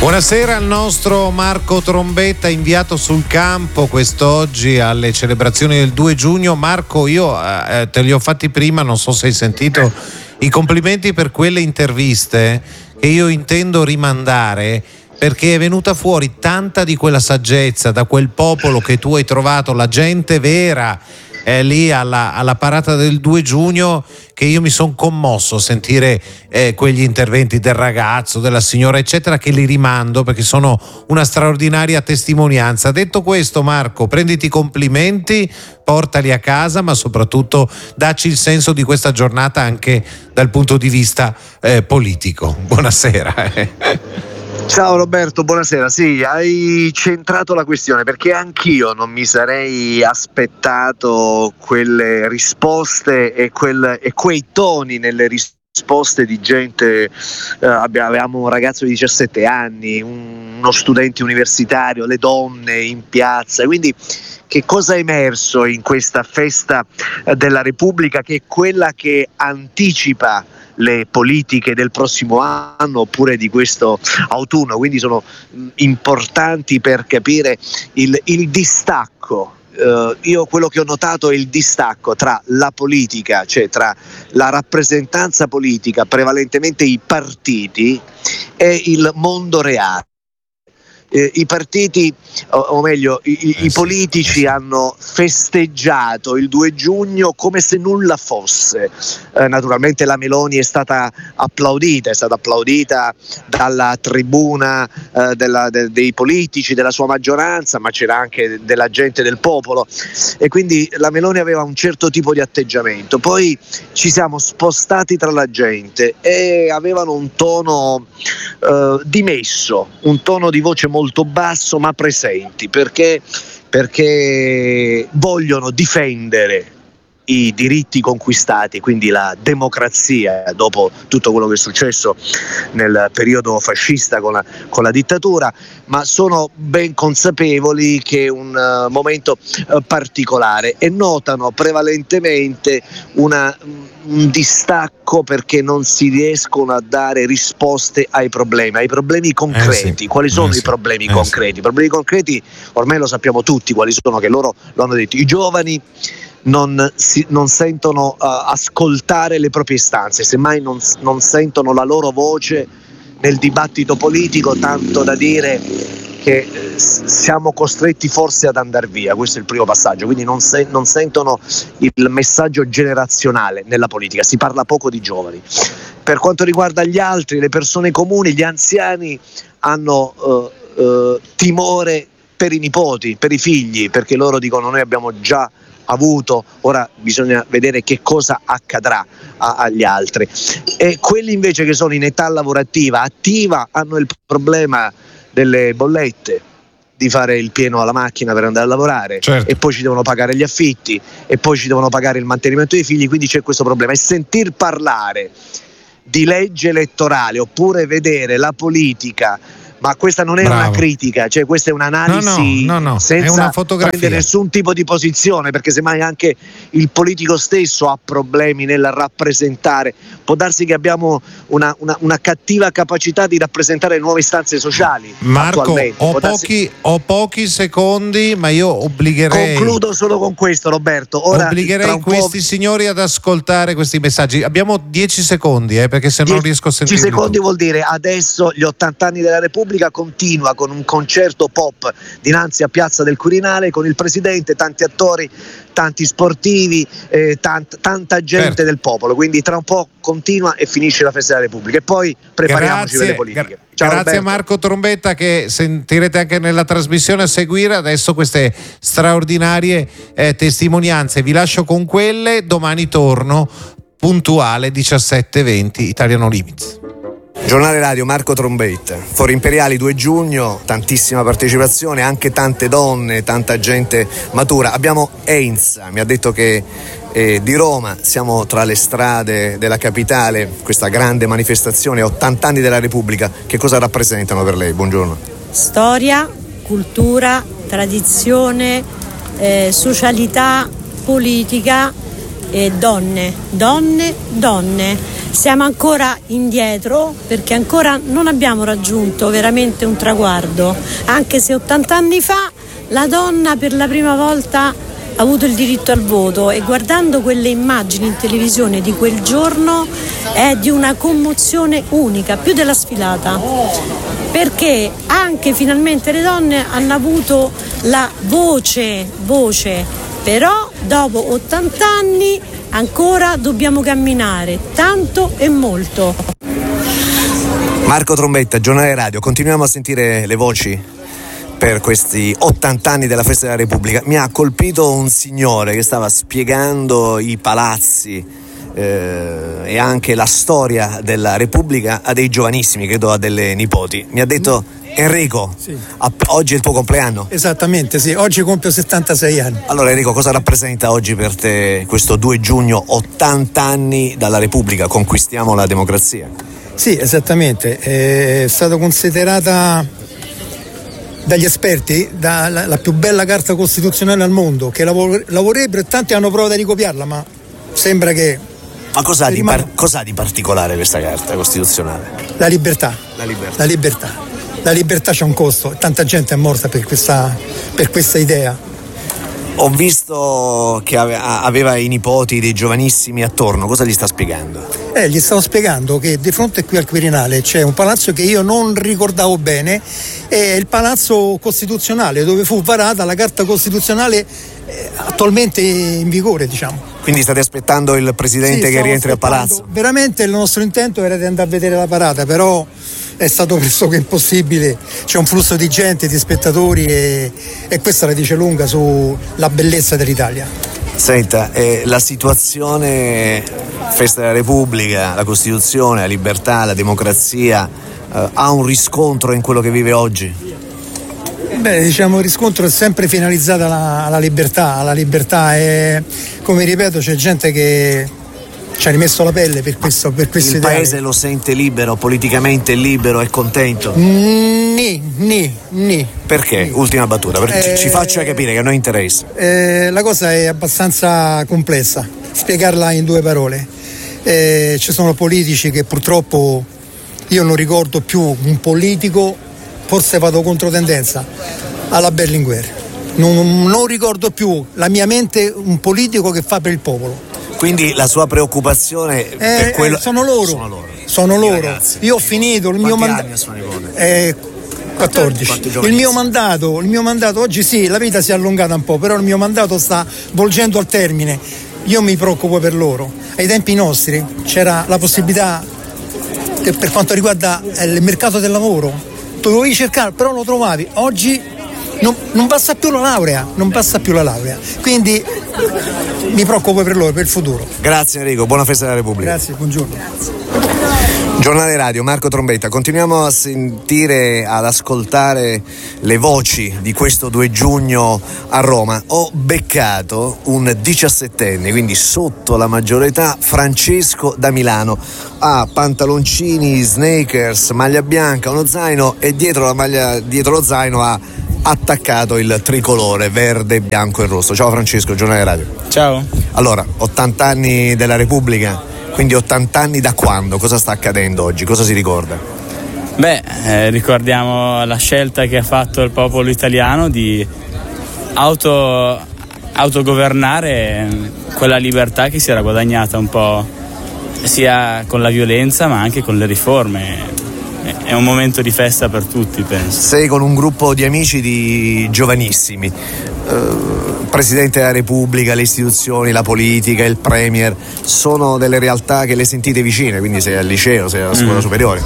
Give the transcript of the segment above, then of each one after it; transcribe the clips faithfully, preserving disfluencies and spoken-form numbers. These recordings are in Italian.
Buonasera al nostro Marco Trombetta, inviato sul campo quest'oggi alle celebrazioni del due giugno. Marco, io eh, te li ho fatti prima, non so se hai sentito i complimenti per quelle interviste che io intendo rimandare, perché è venuta fuori tanta di quella saggezza da quel popolo che tu hai trovato, la gente vera eh, lì alla, alla parata del due giugno, che io mi sono commosso a sentire eh, quegli interventi del ragazzo, della signora eccetera, che li rimando perché sono una straordinaria testimonianza. Detto questo, Marco, prenditi i complimenti, portali a casa, ma soprattutto dacci il senso di questa giornata anche dal punto di vista eh, politico. Buonasera. Eh. Ciao Roberto, buonasera. Sì, hai centrato la questione, perché anch'io non mi sarei aspettato quelle risposte e, quel, e quei toni nelle risposte di gente. Eh, avevamo un ragazzo di diciassette anni, un, uno studente universitario, le donne in piazza, quindi che cosa è emerso in questa festa della Repubblica, che è quella che anticipa le politiche del prossimo anno oppure di questo autunno, quindi sono mh, importanti per capire il, il distacco. Uh, io quello che ho notato è il distacco tra la politica, cioè tra la rappresentanza politica, prevalentemente i partiti, e il mondo reale. Eh, I partiti, o, o meglio, i, eh, i politici sì, eh, sì. hanno festeggiato il due giugno come se nulla fosse. Eh, naturalmente la Meloni è stata applaudita, è stata applaudita dalla tribuna eh, della, de, dei politici, della sua maggioranza, ma c'era anche della gente del popolo, e quindi la Meloni aveva un certo tipo di atteggiamento. Poi ci siamo spostati tra la gente e avevano un tono eh, dimesso, un tono di voce molto molto basso ma presenti, perché, perché vogliono difendere i diritti conquistati, quindi la democrazia dopo tutto quello che è successo nel periodo fascista con la, con la dittatura, ma sono ben consapevoli che è un uh, momento uh, particolare, e notano prevalentemente una, un distacco perché non si riescono a dare risposte ai problemi, ai problemi concreti. Eh sì, quali sono eh i problemi sì, concreti? Eh sì. I problemi concreti ormai lo sappiamo tutti quali sono, che loro lo hanno detto. I giovani Non, si, non sentono uh, ascoltare le proprie istanze, semmai non, non sentono la loro voce nel dibattito politico, tanto da dire che eh, siamo costretti forse ad andare via. Questo è il primo passaggio, quindi non, se, non sentono il messaggio generazionale nella politica, si parla poco di giovani. Per quanto riguarda gli altri, le persone comuni, gli anziani hanno uh, uh, timore per i nipoti, per i figli, perché loro dicono: noi abbiamo già avuto, ora bisogna vedere che cosa accadrà a, agli altri. E quelli invece che sono in età lavorativa attiva hanno il problema delle bollette, di fare il pieno alla macchina per andare a lavorare, certo. E poi ci devono pagare gli affitti, e poi ci devono pagare il mantenimento dei figli, quindi c'è questo problema. E sentir parlare di legge elettorale oppure vedere la politica, ma questa non è Bravo. una critica, cioè questa è un'analisi no, no, no, no. senza è una fotografia. prendere nessun tipo di posizione, perché semmai anche il politico stesso ha problemi nel rappresentare. Può darsi che abbiamo una, una, una cattiva capacità di rappresentare nuove istanze sociali. Marco, ho pochi, ho pochi secondi, ma io obbligherei concludo solo con questo, Roberto. Ora, obbligherei questi signori ad ascoltare questi messaggi. Abbiamo dieci secondi, eh, perché se no non riesco a sentire. dieci secondi vuol dire adesso gli ottanta anni della Repubblica continua con un concerto pop dinanzi a Piazza del Quirinale, con il presidente, tanti attori, tanti sportivi, eh, tant- tanta gente certo. del popolo, quindi tra un po' continua e finisce la festa della Repubblica, e poi prepariamoci grazie, per le politiche. Gra- Ciao, grazie Roberto. a Marco Trombetta, che sentirete anche nella trasmissione a seguire adesso queste straordinarie eh, testimonianze. Vi lascio con quelle, domani torno puntuale diciassette e venti Italia No Limits. Giornale radio Marco Trombetta, Fori Imperiali due giugno, tantissima partecipazione, anche tante donne, tanta gente matura. Abbiamo Einza, mi ha detto che eh, di Roma, siamo tra le strade della capitale, questa grande manifestazione, ottanta anni della Repubblica. Che cosa rappresentano per lei? Buongiorno. Storia, cultura, tradizione, eh, socialità, politica eh, donne, donne, donne. Siamo ancora indietro perché ancora non abbiamo raggiunto veramente un traguardo, anche se ottanta anni fa la donna per la prima volta ha avuto il diritto al voto, e guardando quelle immagini in televisione di quel giorno è di una commozione unica, più della sfilata, perché anche finalmente le donne hanno avuto la voce, voce, però dopo ottanta anni ancora dobbiamo camminare tanto e molto. Marco Trombetta, Giornale Radio, continuiamo a sentire le voci per questi ottanta anni della Festa della Repubblica. Mi ha colpito un signore che stava spiegando i palazzi eh, e anche la storia della Repubblica a dei giovanissimi, credo a delle nipoti. Mi ha detto: Enrico, sì. a, oggi è il tuo compleanno? Esattamente, sì, oggi compio settantasei anni. Allora Enrico, cosa rappresenta oggi per te questo due giugno, ottanta anni dalla Repubblica, conquistiamo la democrazia? Sì, esattamente, è stata considerata dagli esperti da, la, la più bella carta costituzionale al mondo, che lavor, lavorerebbero e tanti hanno provato a ricopiarla, ma sembra che... Ma cos'ha di, rimane... par- cos'ha di particolare questa carta costituzionale? La libertà. La libertà. La libertà. La libertà c'ha un costo, e tanta gente è morta per questa, per questa idea. Ho visto che aveva i nipoti dei giovanissimi attorno, cosa gli sta spiegando? Eh, gli stavo spiegando che di fronte qui al Quirinale c'è un palazzo che io non ricordavo bene, è il palazzo costituzionale dove fu varata la carta costituzionale eh, attualmente in vigore, diciamo. Quindi state aspettando il presidente sì, che rientri al palazzo? Veramente il nostro intento era di andare a vedere la parata, però è stato pressoché impossibile, c'è un flusso di gente, di spettatori e, e questa la dice lunga sulla bellezza dell'Italia. Senta, eh, la situazione Festa della Repubblica, la Costituzione, la libertà, la democrazia eh, ha un riscontro in quello che vive oggi? Beh, diciamo il riscontro è sempre finalizzato alla, alla libertà, alla libertà e come ripeto c'è gente che ci ha rimesso la pelle per questo, per questo il ideale. Paese lo sente libero, politicamente libero e contento? Ni, ni, ni. Perché? Ni. Ultima battuta, perché eh, ci faccia capire che a noi interessa. Eh, la cosa è abbastanza complessa, spiegarla in due parole. Eh, ci sono politici che purtroppo io non ricordo più un politico, forse vado contro tendenza, alla Berlinguer. Non, non ricordo più la mia mente un politico che fa per il popolo. Quindi la sua preoccupazione eh, per quello... Eh, sono loro, sono loro. Sono loro. Ragazzi. Io ho finito il Quanti mio mandato. Anni suo nipote? Eh, quattordici. Il mio mandato, il mio mandato oggi sì, la vita si è allungata un po', però il mio mandato sta volgendo al termine. Io mi preoccupo per loro. Ai tempi nostri c'era la possibilità che per quanto riguarda il mercato del lavoro, dovevi cercare, però lo trovavi. Oggi non, non basta più la laurea, non basta più la laurea. Quindi mi preoccupo per loro, per il futuro. Grazie Enrico, buona Festa della Repubblica. Grazie, buongiorno. Giornale Radio, Marco Trombetta, continuiamo a sentire, ad ascoltare le voci di questo due giugno a Roma. Ho beccato un diciassettenne, quindi sotto la maggiore età, Francesco da Milano. Ha pantaloncini, sneakers, maglia bianca, uno zaino e dietro la maglia, dietro lo zaino ha attaccato il tricolore verde, bianco e rosso. Ciao Francesco, Giornale Radio. Ciao. Allora, ottanta anni della Repubblica, quindi ottanta anni da quando? Cosa sta accadendo oggi? Cosa si ricorda? Beh, eh, ricordiamo la scelta che ha fatto il popolo italiano di auto, autogovernare quella libertà che si era guadagnata un po' sia con la violenza ma anche con le riforme. È un momento di festa per tutti, penso. Sei con un gruppo di amici di giovanissimi, eh, Presidente della Repubblica, le istituzioni, la politica, il Premier, sono delle realtà che le sentite vicine, quindi sei al liceo, sei alla scuola mm. superiore.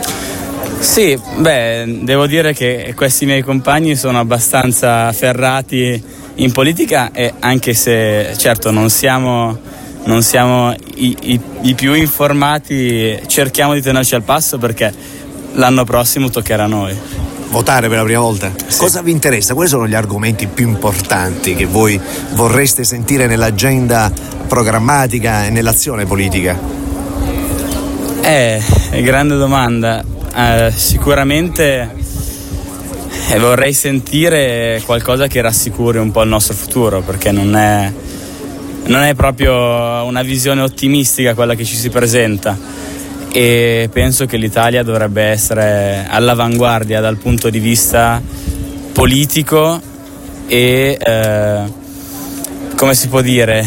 Sì, beh, devo dire che questi miei compagni sono abbastanza ferrati in politica e anche se certo non siamo, non siamo i, i, i più informati, cerchiamo di tenerci al passo perché l'anno prossimo toccherà a noi. Votare per la prima volta? Sì. Cosa vi interessa? Quali sono gli argomenti più importanti che voi vorreste sentire nell'agenda programmatica e nell'azione politica? Eh, grande domanda. Eh, sicuramente eh, vorrei sentire qualcosa che rassicuri un po' il nostro futuro, perché non è non è proprio una visione ottimistica quella che ci si presenta, e penso che l'Italia dovrebbe essere all'avanguardia dal punto di vista politico e eh, come si può dire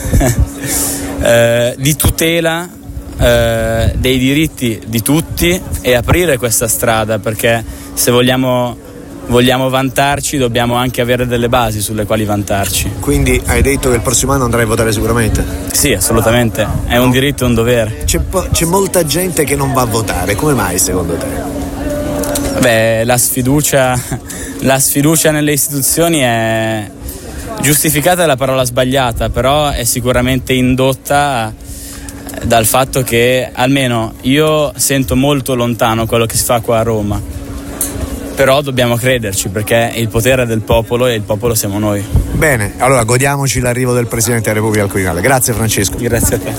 eh, di tutela eh, dei diritti di tutti, e aprire questa strada, perché se vogliamo vogliamo vantarci dobbiamo anche avere delle basi sulle quali vantarci. Quindi hai detto che il prossimo anno andrai a votare sicuramente? Sì, assolutamente, è un diritto e un dovere. C'è, po- c'è molta gente che non va a votare, come mai secondo te? Beh, la sfiducia la sfiducia nelle istituzioni è giustificata, è la parola sbagliata, però è sicuramente indotta dal fatto che almeno io sento molto lontano quello che si fa qua a Roma. Però dobbiamo crederci, perché il potere è del popolo e il popolo siamo noi. Bene, allora godiamoci l'arrivo del Presidente della Repubblica al Quirinale. Grazie Francesco. Grazie a te.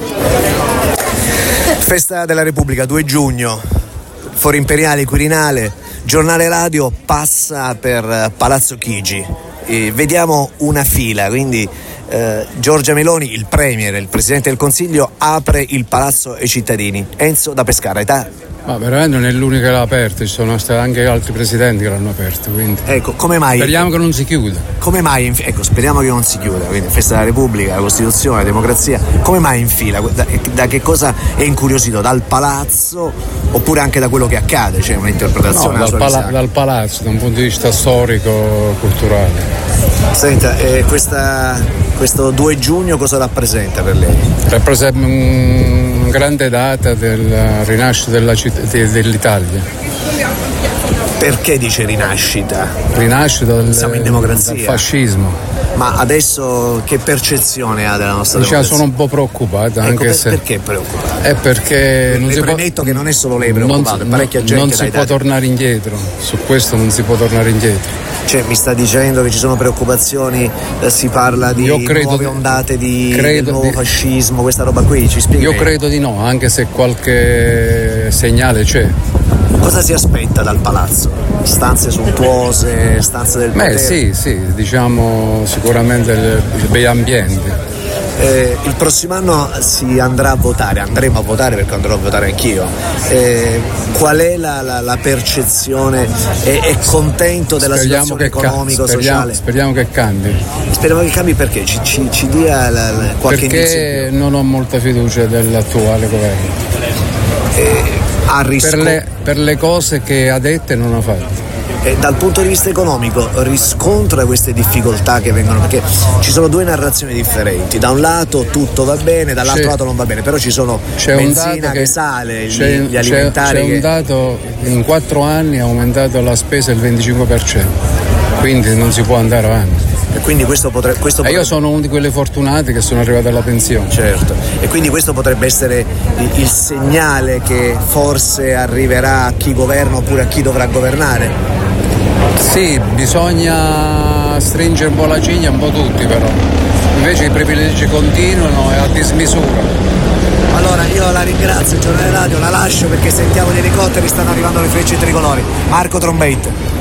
Festa della Repubblica, due giugno, Foro Imperiale, Quirinale, giornale radio passa per Palazzo Chigi. E vediamo una fila, quindi eh, Giorgia Meloni, il Premier, il Presidente del Consiglio, apre il palazzo ai cittadini. Enzo da Pescara, età? Ma veramente non è l'unica che l'ha aperto, ci sono stati anche altri presidenti che l'hanno aperto, quindi ecco, come mai? Speriamo che non si chiuda. Come mai? Ecco, speriamo che non si chiuda, quindi Festa della Repubblica, la Costituzione, la democrazia, come mai in fila? Da, da che cosa è incuriosito? Dal palazzo oppure anche da quello che accade? C'è un'interpretazione? No, dal, pala- dal palazzo, da un punto di vista storico, culturale. Senta, eh, questa, questo due giugno cosa rappresenta per lei? Rappresenta una grande data della rinascita della città, dell'Italia. Perché dice rinascita? Rinascita del, Siamo in democrazia. Del fascismo. Ma adesso che percezione ha della nostra diciamo, democrazia? Sono un po' preoccupato, ecco, anche per, se perché preoccupato? È perché non Le si premetto può, che non è solo lei preoccupato, non, è parecchia gente. Non si può dati. tornare indietro, su questo non si può tornare indietro. Cioè, mi sta dicendo che ci sono preoccupazioni, eh, si parla di nuove ondate di, di nuovo di, fascismo, questa roba qui, ci spieghi? Io credo di no, anche se qualche segnale c'è. Cosa si aspetta dal palazzo? Stanze sontuose, stanze del potere? Beh sì, sì, diciamo sicuramente bei ambienti. Eh, il prossimo anno si andrà a votare, andremo a votare perché andrò a votare anch'io. Eh, qual è la, la, la percezione? È, è contento della speriamo situazione economico-sociale? Speriamo, speriamo che cambi. Speriamo che cambi perché? Ci, ci, ci dia la, la, qualche perché indizio? Non ho molta fiducia dell'attuale governo. Eh, ha risco... per, le, per le cose che ha dette non ha fatto. E dal punto di vista economico riscontra queste difficoltà che vengono, perché ci sono due narrazioni differenti, da un lato tutto va bene, dall'altro c'è, lato non va bene, però ci sono c'è benzina un dato che, che sale, c'è, gli alimentari c'è, c'è che... un dato, in quattro anni ha aumentato la spesa il venticinque per cento, quindi non si può andare avanti. E quindi questo potrebbe, questo potrebbe... E io sono uno di quelli fortunati che sono arrivato alla pensione. Certo, e quindi questo potrebbe essere il, il segnale che forse arriverà a chi governa oppure a chi dovrà governare? Sì, bisogna stringere un po' la ciglia un po' tutti però, invece i privilegi continuano e a dismisura. Allora io la ringrazio, il giornale radio la lascio perché sentiamo gli elicotteri, stanno arrivando le frecce tricolori. Marco Trombetta.